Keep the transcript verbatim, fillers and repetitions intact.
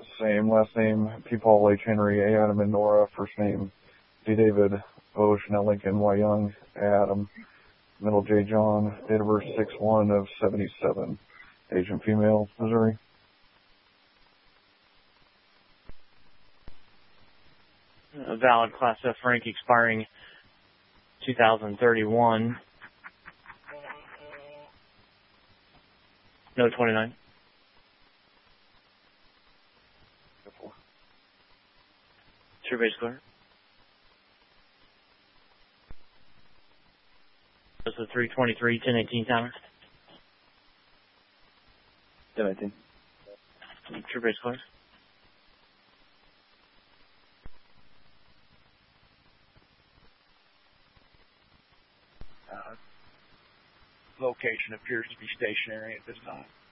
same. Last name, P. Paul, H. Henry, A. Adam, and Nora. First name, D. David, O. Chanel Lincoln, Y. Young, A. Adam. Middle, J. John. Date of birth, six one of seventy-seven. Agent female, Missouri. A valid Class F rank expiring two thousand thirty-one. No twenty-nine. True base clear. This is three twenty-three, ten eighteen timer. ten eighteen. True base clear. Uh, location appears to be stationary at this time.